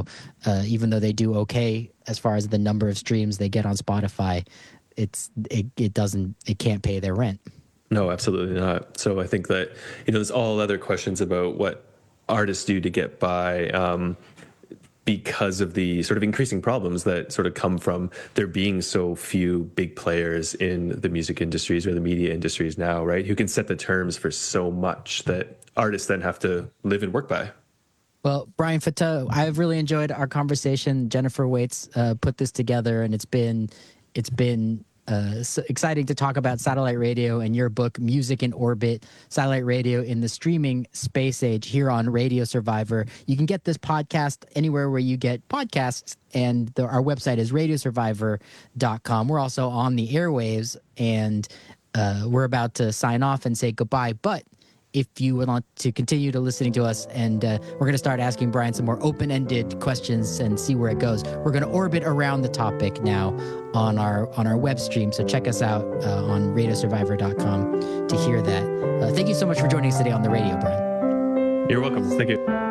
even though they do okay as far as the number of streams they get on Spotify, it can't pay their rent. No, absolutely not. So I think that, there's all other questions about what artists do to get by, because of the sort of increasing problems that sort of come from there being so few big players in the music industries or the media industries now, right? Who can set the terms for so much that artists then have to live and work by. Well, Brian Fateau, I've really enjoyed our conversation. Jennifer Waits put this together, and it's been so exciting to talk about satellite radio and your book, Music in Orbit, Satellite Radio in the Streaming Space Age, here on Radio Survivor. You can get this podcast anywhere where you get podcasts, and our website is radiosurvivor.com. We're also on the airwaves, and we're about to sign off and say goodbye, but if you would want to continue to listening to us, and we're going to start asking Brian some more open-ended questions and see where it goes. We're going to orbit around the topic now on our web stream, so check us out on radiosurvivor.com to hear that. Thank you so much for joining us today on the radio, Brian. You're welcome. Thank you.